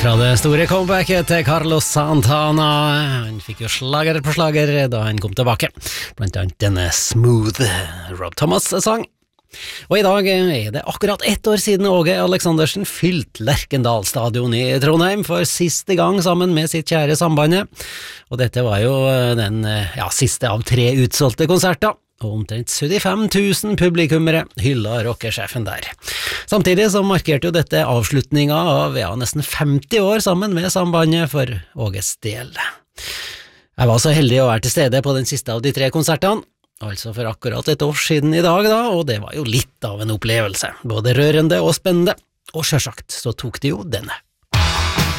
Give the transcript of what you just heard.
Fra det store comebacket til Carlos Santana. Han fikk jo slager på slager da han kom tilbake, blant annet denne Smooth Rob Thomas-sang. Og i dag er det akkurat 1 år siden Åge Aleksandersen fylt Lerkendal stadion i Trondheim for siste gang sammen med sitt kjære sambandet. Og dette var jo den siste av 3 utsolgte konserter, og omtrent 75 000 publikummere hylla rockesjefen der. Samtidig så markerte jo dette avslutninga av nesten 50 år sammen med sambandet for Åges del. Jeg var så heldig å være til stede på den siste av de 3 konsertene, altså for akkurat 1 år siden i dag da, og det var jo litt av en opplevelse, både rørende og spennende, og selvsagt så tok det jo denne.